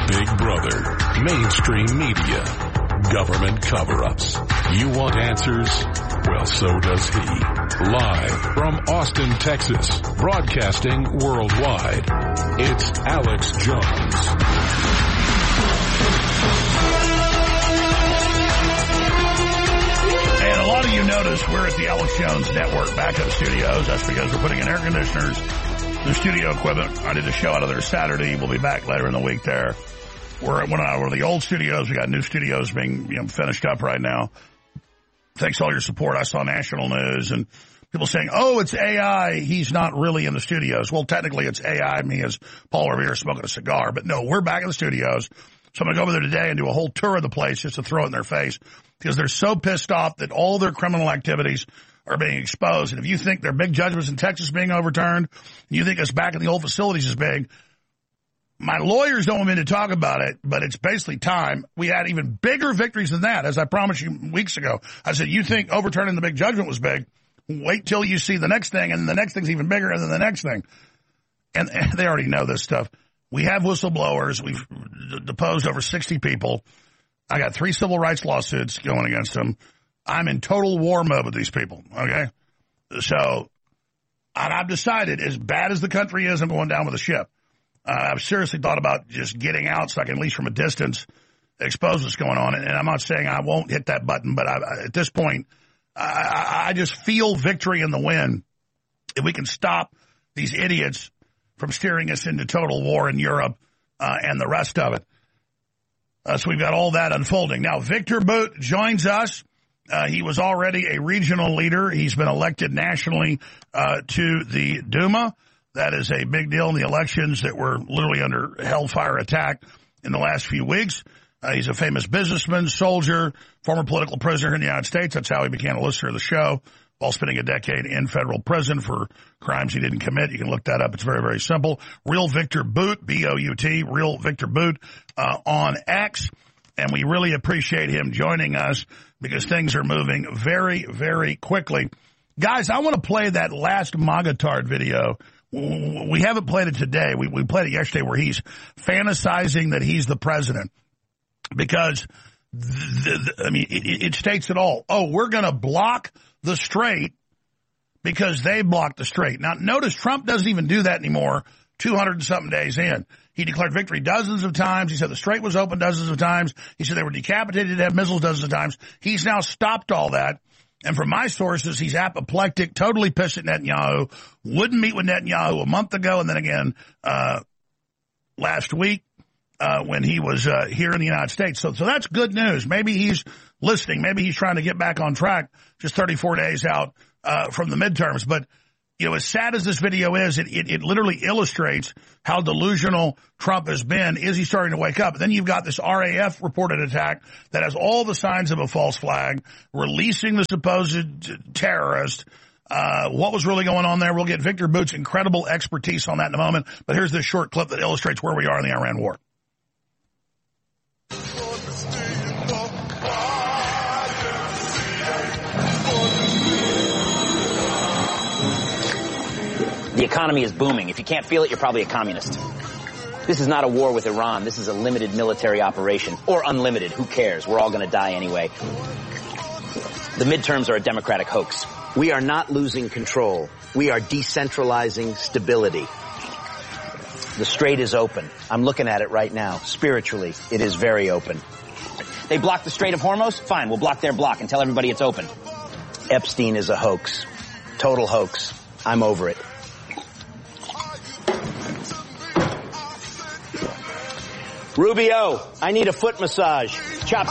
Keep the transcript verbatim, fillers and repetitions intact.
Big Brother, mainstream media, government cover-ups. You want answers? Well, so does he. Live from Austin, Texas, broadcasting worldwide, it's Alex Jones. And a lot of you notice we're at the Alex Jones Network backup studios. That's because we're putting in air conditioners, the studio equipment. I did a show out of there Saturday. We'll be back later in the week there. We're at one of the old studios. We got new studios being you know, finished up right now. Thanks for all your support. I saw national news and people saying, oh, it's A I. He's not really in the studios. Well, technically it's A I, me as Paul Revere smoking a cigar. But no, we're back in the studios. So I'm going to go over there today and do a whole tour of the place just to throw it in their face because they're so pissed off that all their criminal activities are being exposed. And if you think their big judgments in Texas being overturned, and you think us back in the old facilities is big, my lawyers don't want me to talk about it, but it's basically time. We had even bigger victories than that, as I promised you weeks ago. I said, you think overturning the big judgment was big? Wait till you see the next thing, and the next thing's even bigger, and then the next thing. And they already know this stuff. We have whistleblowers. We've deposed over sixty people. I got three civil rights lawsuits going against them. I'm in total war mode with these people, okay? So I've decided, as bad as the country is, I'm going down with the ship. Uh, I've seriously thought about just getting out so I can, at least from a distance, expose what's going on. And I'm not saying I won't hit that button, but I, at this point, I, I just feel victory in the wind. If we can stop these idiots from steering us into total war in Europe uh, and the rest of it. Uh, so we've got all that unfolding. Now, Victor Bout joins us. Uh, he was already a regional leader. He's been elected nationally uh, to the Duma. That is a big deal in the elections that were literally under hellfire attack in the last few weeks. Uh, he's a famous businessman, soldier, former political prisoner in the United States. That's how he became a listener of the show, while spending a decade in federal prison for crimes he didn't commit. You can look that up. It's very, very simple. Real Victor Bout, B O U T, Real Victor Bout uh, on X. And we really appreciate him joining us because things are moving very, very quickly. Guys, I want to play that last Magatard video. We haven't played it today. We, we played it yesterday where he's fantasizing that he's the president because, the, the, I mean, it, it states it all. Oh, we're going to block the strait because they blocked the strait. Now, notice Trump doesn't even do that anymore two hundred and something days in. He declared victory dozens of times. He said the strait was open dozens of times. He said they were decapitated, had missiles dozens of times. He's now stopped all that. And from my sources, he's apoplectic, totally pissed at Netanyahu, wouldn't meet with Netanyahu a month ago, and then again uh last week uh when he was uh here in the United States. So so that's good news. Maybe he's listening. Maybe he's trying to get back on track just thirty-four days out uh from the midterms. But, you know, as sad as this video is, it, it, it literally illustrates how delusional Trump has been. Is he starting to wake up? And then you've got this R A F reported attack that has all the signs of a false flag, releasing the supposed terrorist. Uh, what was really going on there? We'll get Victor Bout's incredible expertise on that in a moment. But here's this short clip that illustrates where we are in the Iran war. The economy is booming. If you can't feel it, you're probably a communist. This is not a war with Iran. This is a limited military operation. Or unlimited. Who cares? We're all going to die anyway. The midterms are a Democratic hoax. We are not losing control. We are decentralizing stability. The strait is open. I'm looking at it right now. Spiritually, it is very open. They blocked the Strait of Hormuz? Fine, we'll block their block and tell everybody it's open. Epstein is a hoax. Total hoax. I'm over it. Rubio, I need a foot massage. Chop